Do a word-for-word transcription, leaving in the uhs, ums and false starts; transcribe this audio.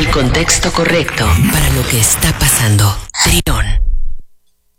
contexto correcto para lo que está pasando. Trión.